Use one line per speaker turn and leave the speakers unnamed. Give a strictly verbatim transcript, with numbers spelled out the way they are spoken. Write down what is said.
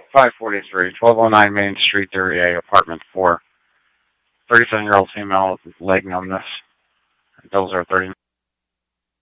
five forty-three, twelve oh nine Main Street, Area A, Apartment four. thirty-seven-year-old female with leg numbness. Bills are thirty.